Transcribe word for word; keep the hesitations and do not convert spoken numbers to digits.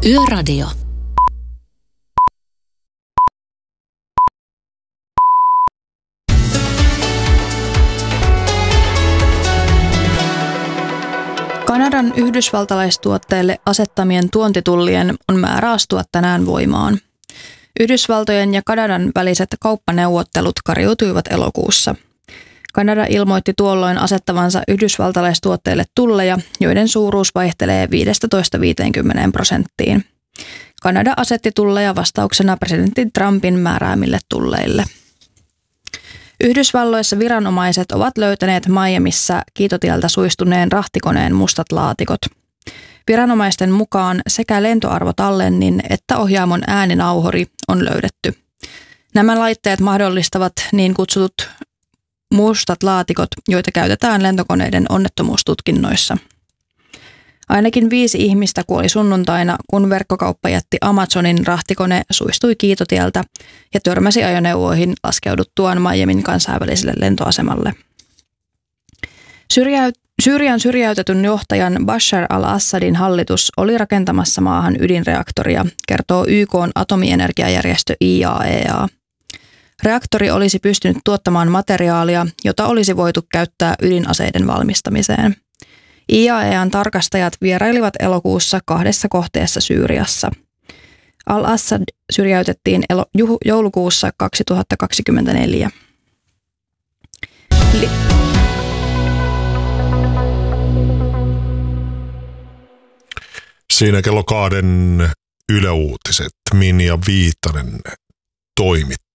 Yöradio. Kanadan yhdysvaltalaistuotteille asettamien tuontitullien on määrä astua tänään voimaan. Yhdysvaltojen ja Kanadan väliset kauppaneuvottelut kariutuivat elokuussa. Kanada ilmoitti tuolloin asettavansa yhdysvaltalaistuotteille tulleja, joiden suuruus vaihtelee viisitoista viisikymmentä prosenttiin. Kanada asetti tulleja vastauksena presidentti Trumpin määräämille tulleille. Yhdysvalloissa viranomaiset ovat löytäneet Miamiissa Kiitotieltä suistuneen rahtikoneen mustat laatikot. Viranomaisten mukaan sekä lentoarvotallennin että ohjaamon ääninauhuri on löydetty. Nämä laitteet mahdollistavat niin kutsutut mustat laatikot, joita käytetään lentokoneiden onnettomuustutkinnoissa. Ainakin viisi ihmistä kuoli sunnuntaina, kun verkkokauppajätti Amazonin rahtikone suistui Kiitotieltä ja törmäsi ajoneuvoihin laskeuduttuaan Miamin kansainväliselle lentoasemalle. Syrjäyt- Syyrian syrjäytetyn johtajan Bashar al-Assadin hallitus oli rakentamassa maahan ydinreaktoria, kertoo Y K:n atomienergiajärjestö I A E A. Reaktori olisi pystynyt tuottamaan materiaalia, jota olisi voitu käyttää ydinaseiden valmistamiseen. I A E A:n tarkastajat vierailivat elokuussa kahdessa kohteessa Syyriassa. Al-Assad syrjäytettiin elo- juh- joulukuussa kaksituhattakaksikymmentäneljä. Li- Siinä kello kahden Yle Uutiset. Minja Viitanen toimitti.